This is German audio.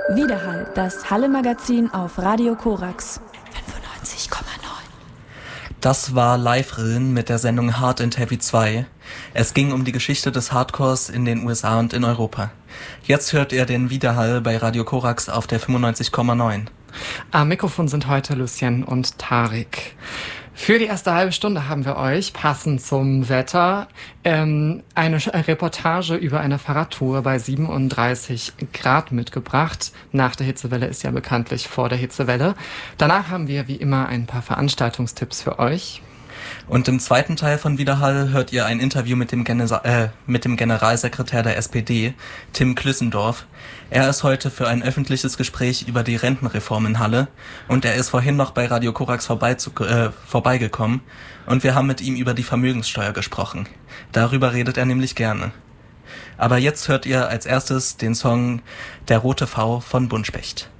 Widerhall, das Halle-Magazin auf Radio Korax 95,9. Das war Live-Rillen mit der Sendung Hard and Heavy 2. Es ging um die Geschichte des Hardcores in den USA und in Europa. Jetzt hört ihr den Widerhall bei Radio Korax auf der 95,9. Am Mikrofon sind heute Lucien und Tarik. Für die erste halbe Stunde haben wir euch, passend zum Wetter, eine Reportage über eine Fahrradtour bei 37 Grad mitgebracht. Nach der Hitzewelle ist ja bekanntlich vor der Hitzewelle. Danach haben wir wie immer ein paar Veranstaltungstipps für euch. Und im zweiten Teil von Widerhall hört ihr ein Interview mit dem Generalsekretär der SPD, Tim Klüssendorf. Er ist heute für ein öffentliches Gespräch über die Rentenreform in Halle und er ist vorhin noch bei Radio Korax vorbeigekommen und wir haben mit ihm über die Vermögenssteuer gesprochen. Darüber redet er nämlich gerne. Aber jetzt hört ihr als erstes den Song Der rote V von Buntspecht.